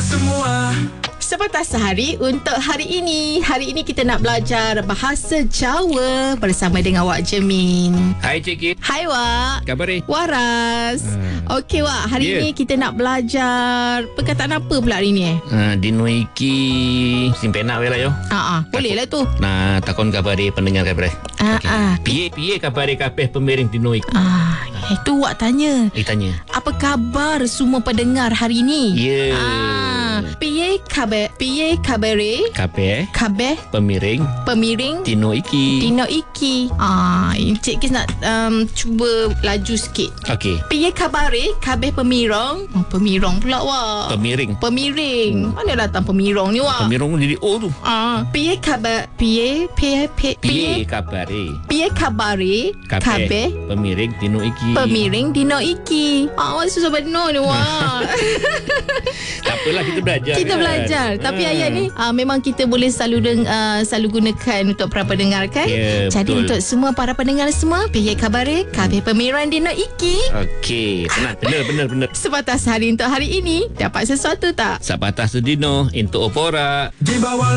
semua. Sepatah sehari untuk hari ini. Hari ini kita nak belajar bahasa Jawa bersama dengan Wak Jemin. Hai Cik Kit. Hai Wak. Khabar ni? Waras. Okey Wak, hari ini kita nak belajar perkataan apa pula hari ni? Dino iki simpenak we lah yo. Boleh lah tu. Nah, takon khabar dia pendengar khabar. Piye khabar dia kabeh pemiring dino iki? Itu Wak tanya. Tanya. Apa khabar semua pendengar hari ini? Ya. Piye khabare? Kabeh pemiring dino iki. Dino iki. Cik Kis nak cuba laju sikit. Okey. Piye khabare kabeh pemirong? Pemirong pula Wak. Pemiring. Mana datang pemirong ni Wak? Pemirong jadi O tu. Piye khabare? Piye khabare kabeh pemiring dino iki. pemiring dino iki. Wak susah benar ni Wak. Tak apalah, kita belajar. Kita belajar. Tapi ayat ni memang kita boleh selalu gunakan untuk para pendengar kan? Ya, jadi betul. untuk semua para pendengar semua, piye khabare kabeh pemiring dino iki? Okey, tenang. Benar. Sepatah sehari untuk hari ini. Dapat sesuatu tak? Sapatah sedino untuk opora. Di bawah